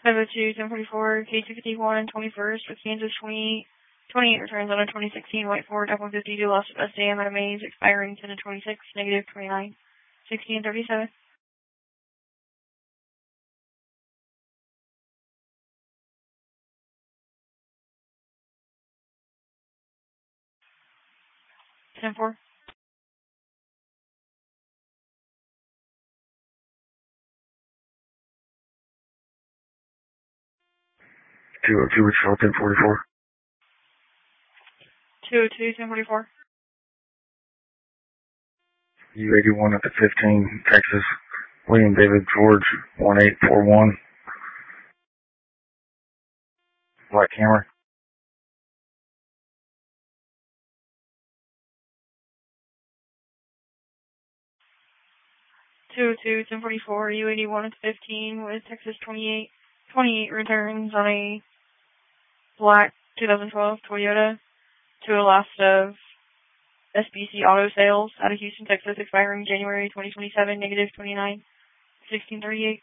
502, 1044, K251, 21st with Kansas 28 returns on a 2016 white Ford F-150 due loss of SDM at a maze expiring 10 to 26, negative 29, 1637. Ten four. 202 with Charlotte 1044. 202, 1044. U81 at the 15, Texas. William David George 1841. Black Camry. 202, 1044, U81 at the 15 with Texas 28 returns on a black 2012 Toyota to a loss of SBC Auto Sales out of Houston, Texas, expiring January 2027, negative 29, 1638.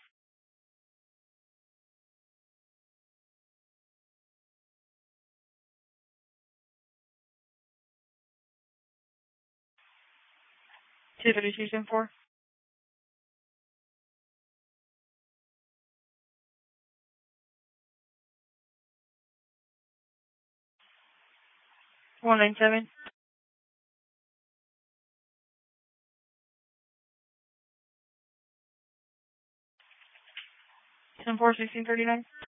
Two 32, 10-4. 197. 10-4, 1639.